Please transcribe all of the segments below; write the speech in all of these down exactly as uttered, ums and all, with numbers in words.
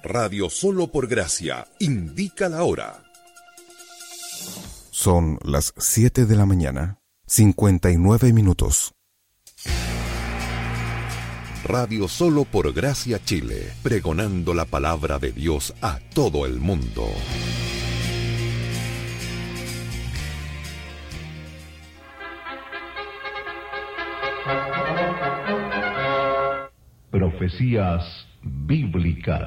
Radio Solo por Gracia indica la hora. Son las siete de la mañana, cincuenta y nueve minutos. Radio Solo por Gracia Chile, pregonando la palabra de Dios a todo el mundo. Profecías bíblicas.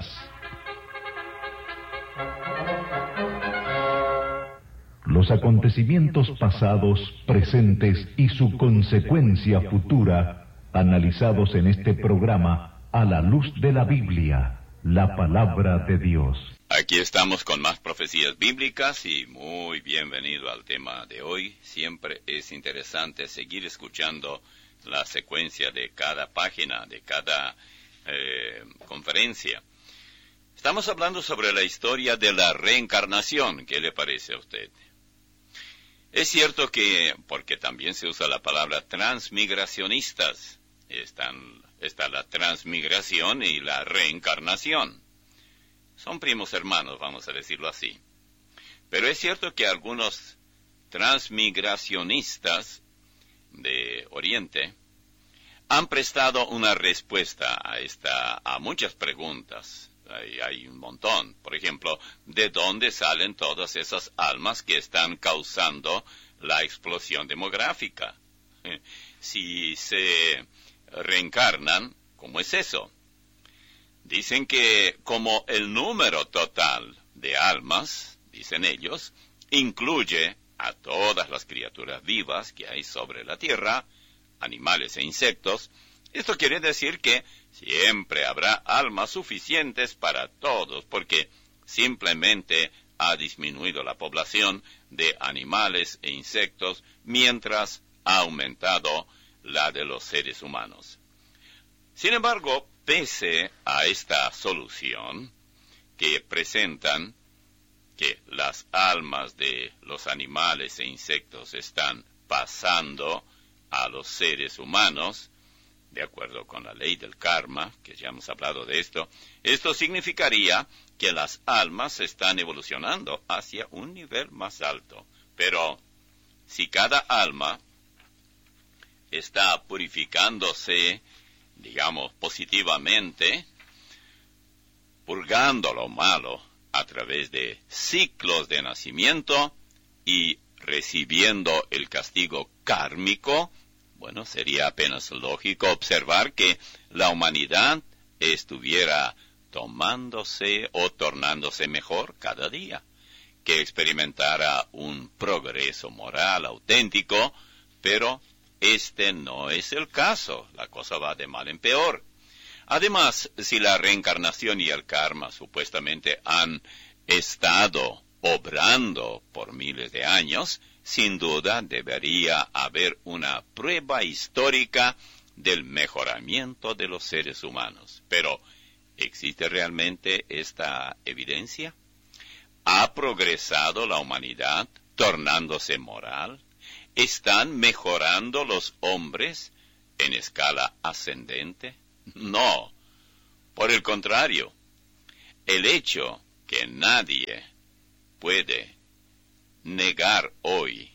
Los acontecimientos pasados, presentes y su consecuencia futura, analizados en este programa a la luz de la Biblia, la palabra de Dios. Aquí estamos con más profecías bíblicas y muy bienvenido al tema de hoy. Siempre es interesante seguir escuchando la secuencia de cada página, de cada eh, conferencia. Estamos hablando sobre la historia de la reencarnación. ¿Qué le parece a usted? Es cierto que, porque también se usa la palabra transmigracionistas, están, está la transmigración y la reencarnación. Son primos hermanos, vamos a decirlo así. Pero es cierto que algunos transmigracionistas de Oriente han prestado una respuesta a esta, a muchas preguntas. Hay, hay un montón. Por ejemplo, ¿de dónde salen todas esas almas que están causando la explosión demográfica? Si se reencarnan, ¿cómo es eso? Dicen que como el número total de almas, dicen ellos, incluye a todas las criaturas vivas que hay sobre la tierra, animales e insectos, esto quiere decir que siempre habrá almas suficientes para todos, porque simplemente ha disminuido la población de animales e insectos, mientras ha aumentado la de los seres humanos. Sin embargo, pese a esta solución que presentan, que las almas de los animales e insectos están pasando a los seres humanos, de acuerdo con la ley del karma, que ya hemos hablado de esto, esto significaría que las almas están evolucionando hacia un nivel más alto. Pero si cada alma está purificándose, digamos, positivamente, purgando lo malo a través de ciclos de nacimiento y recibiendo el castigo kármico, bueno, sería apenas lógico observar que la humanidad estuviera tomándose o tornándose mejor cada día, que experimentara un progreso moral auténtico, pero este no es el caso, la cosa va de mal en peor. Además, si la reencarnación y el karma supuestamente han estado obrando por miles de años, sin duda debería haber una prueba histórica del mejoramiento de los seres humanos. Pero, ¿existe realmente esta evidencia? ¿Ha progresado la humanidad tornándose moral? ¿Están mejorando los hombres en escala ascendente? No. Por el contrario, el hecho que nadie puede negar hoy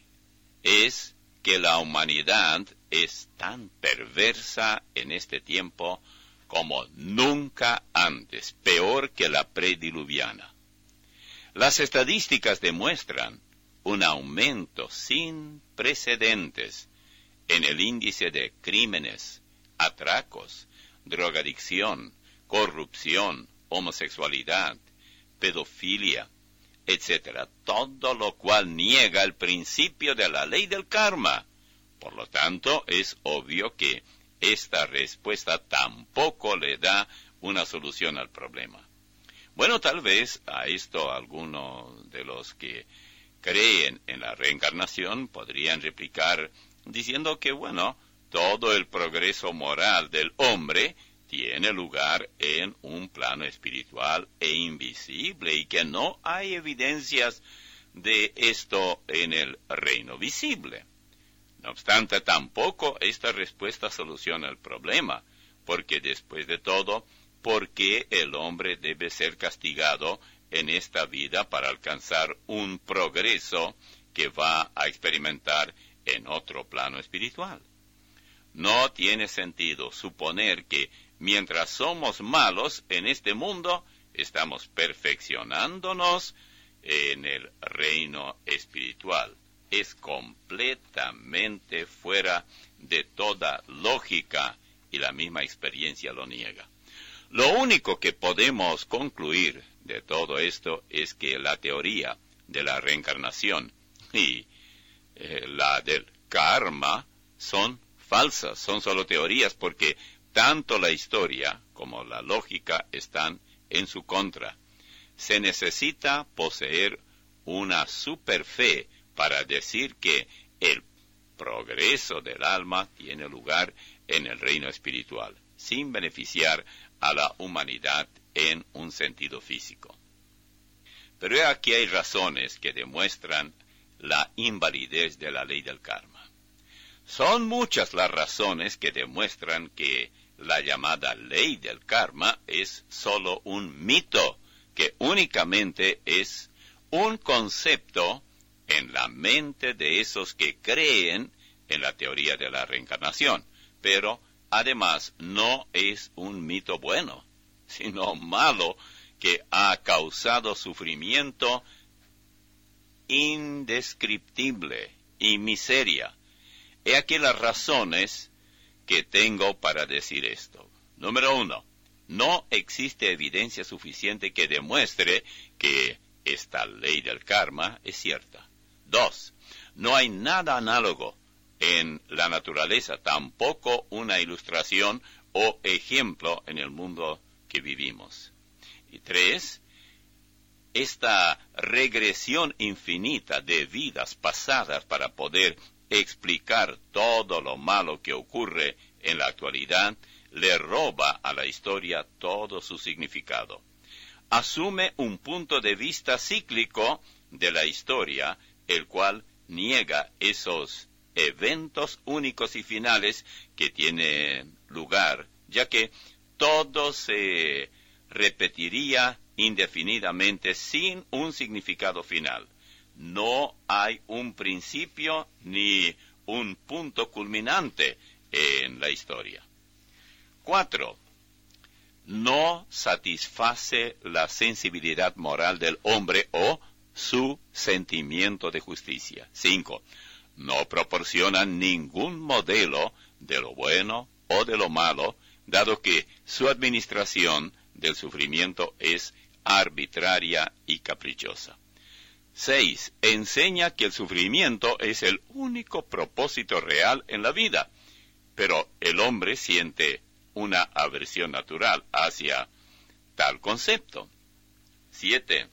es que la humanidad es tan perversa en este tiempo como nunca antes, peor que la prediluviana. Las estadísticas demuestran un aumento sin precedentes en el índice de crímenes, atracos, drogadicción, corrupción, homosexualidad, pedofilia, etcétera, todo lo cual niega el principio de la ley del karma. Por lo tanto, es obvio que esta respuesta tampoco le da una solución al problema. Bueno, tal vez a esto algunos de los que creen en la reencarnación podrían replicar diciendo que, bueno, todo el progreso moral del hombre tiene lugar en un plano espiritual e invisible y que no hay evidencias de esto en el reino visible. No obstante, tampoco esta respuesta soluciona el problema, porque después de todo, por qué el hombre debe ser castigado en esta vida para alcanzar un progreso que va a experimentar en otro plano espiritual. No tiene sentido suponer que mientras somos malos en este mundo, estamos perfeccionándonos en el reino espiritual. Es completamente fuera de toda lógica y la misma experiencia lo niega. Lo único que podemos concluir de todo esto es que la teoría de la reencarnación y eh, la del karma son falsas, son solo teorías, porque tanto la historia como la lógica están en su contra. Se necesita poseer una superfe para decir que el progreso del alma tiene lugar en el reino espiritual, sin beneficiar a la humanidad en un sentido físico. Pero aquí hay razones que demuestran la invalidez de la ley del karma. Son muchas las razones que demuestran que la llamada ley del karma es solo un mito, que únicamente es un concepto en la mente de esos que creen en la teoría de la reencarnación, pero además no es un mito bueno, sino malo, que ha causado sufrimiento indescriptible y miseria. He aquí las razones que tengo para decir esto. Número uno, no existe evidencia suficiente que demuestre que esta ley del karma es cierta. Dos, no hay nada análogo en la naturaleza, tampoco una ilustración o ejemplo en el mundo que vivimos. Y tres, esta regresión infinita de vidas pasadas para poder explicar todo lo malo que ocurre en la actualidad le roba a la historia todo su significado. Asume un punto de vista cíclico de la historia, el cual niega esos eventos únicos y finales que tienen lugar, ya que todo se repetiría indefinidamente sin un significado final. No hay un principio ni un punto culminante en la historia. Cuatro, no satisface la sensibilidad moral del hombre o su sentimiento de justicia. Cinco, no proporciona ningún modelo de lo bueno o de lo malo, dado que su administración del sufrimiento es arbitraria y caprichosa. Seis, enseña que el sufrimiento es el único propósito real en la vida, pero el hombre siente una aversión natural hacia tal concepto. Siete,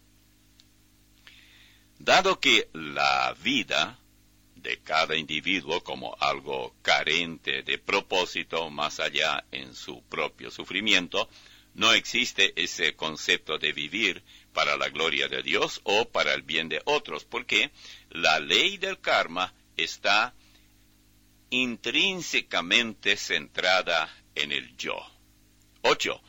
dado que la vida de cada individuo como algo carente de propósito más allá en su propio sufrimiento, no existe ese concepto de vivir para la gloria de Dios o para el bien de otros, porque la ley del karma está intrínsecamente centrada en el yo. Ocho,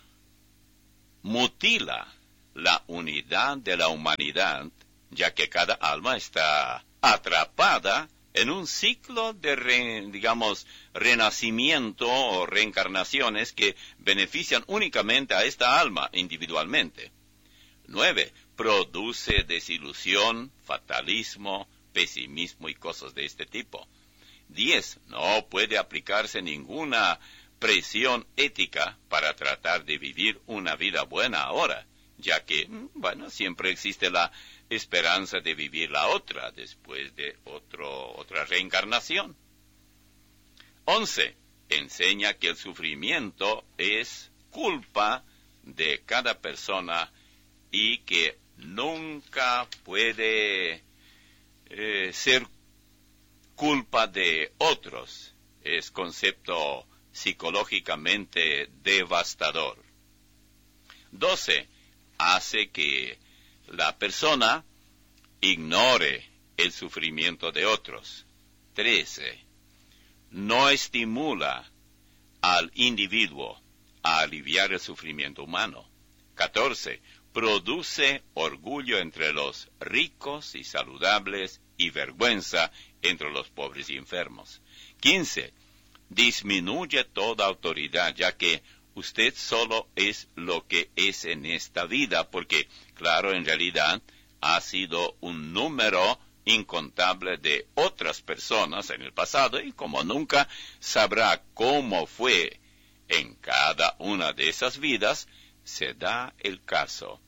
mutila la unidad de la humanidad, ya que cada alma está atrapada en un ciclo de, re, digamos, renacimiento o reencarnaciones que benefician únicamente a esta alma individualmente. Nueve, produce desilusión, fatalismo, pesimismo y cosas de este tipo. Diez, no puede aplicarse ninguna presión ética para tratar de vivir una vida buena ahora, ya que, bueno, siempre existe la esperanza de vivir la otra después de otro, otra reencarnación. Once, enseña que el sufrimiento es culpa de cada persona y que nunca puede eh, ser culpa de otros. Es concepto psicológicamente devastador. Doce, hace que la persona ignore el sufrimiento de otros. Trece, no estimula al individuo a aliviar el sufrimiento humano. catorce. Produce orgullo entre los ricos y saludables y vergüenza entre los pobres y enfermos. quince. Disminuye toda autoridad, ya que usted solo es lo que es en esta vida, porque, claro, en realidad ha sido un número incontable de otras personas en el pasado, y como nunca sabrá cómo fue en cada una de esas vidas, se da el caso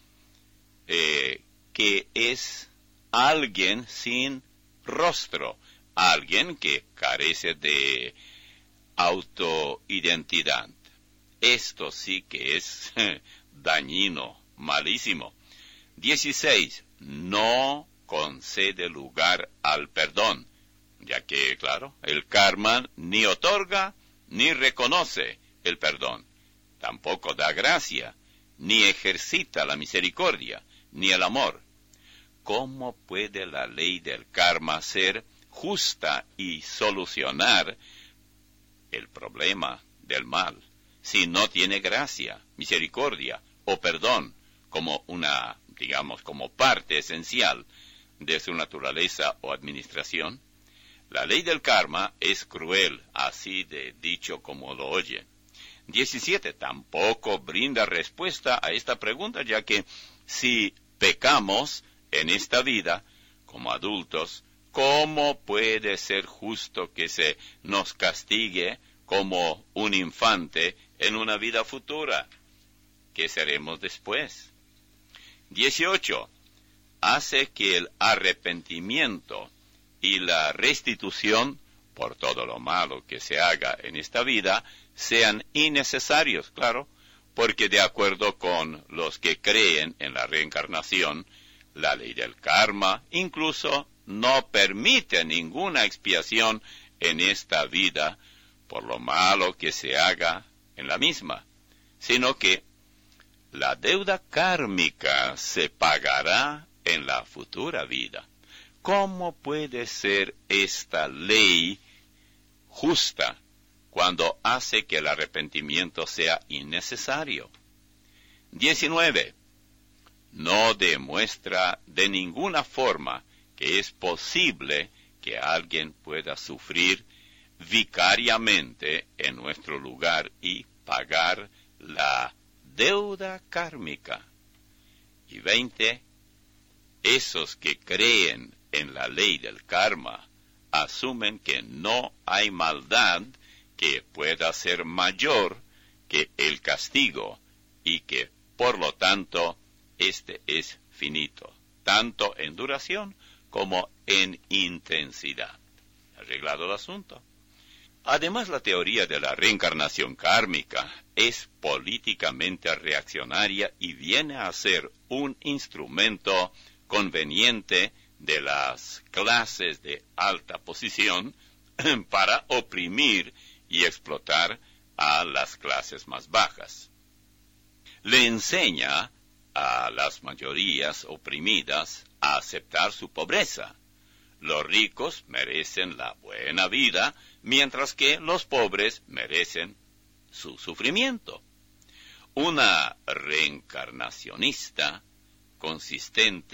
eh, que es alguien sin rostro, alguien que carece de autoidentidad. Esto sí que es dañino, malísimo. dieciséis. No concede lugar al perdón, ya que, claro, el karma ni otorga ni reconoce el perdón. Tampoco da gracia, ni ejercita la misericordia, ni el amor. ¿Cómo puede la ley del karma ser justa y solucionar el problema del mal si no tiene gracia, misericordia o perdón como una, digamos, como parte esencial de su naturaleza o administración? La ley del karma es cruel, así de dicho como lo oye. diecisiete. Tampoco brinda respuesta a esta pregunta, ya que si pecamos en esta vida, como adultos, ¿cómo puede ser justo que se nos castigue como un infante en una vida futura? ¿Qué seremos después? dieciocho. Hace que el arrepentimiento y la restitución por todo lo malo que se haga en esta vida sean innecesarios, claro, porque de acuerdo con los que creen en la reencarnación, la ley del karma incluso no permite ninguna expiación en esta vida por lo malo que se haga en la misma, sino que la deuda kármica se pagará en la futura vida. ¿Cómo puede ser esta ley justa cuando hace que el arrepentimiento sea innecesario? diecinueve. No demuestra de ninguna forma que es posible que alguien pueda sufrir vicariamente en nuestro lugar y pagar la deuda kármica. Y veinte. Esos que creen en la ley del karma asumen que no hay maldad que pueda ser mayor que el castigo y que, por lo tanto, este es finito, tanto en duración como en intensidad. Arreglado el asunto. Además, la teoría de la reencarnación kármica es políticamente reaccionaria y viene a ser un instrumento conveniente de las clases de alta posición para oprimir y explotar a las clases más bajas. Le enseña a las mayorías oprimidas a aceptar su pobreza. Los ricos merecen la buena vida, mientras que los pobres merecen su sufrimiento. Una reencarnacionista consistente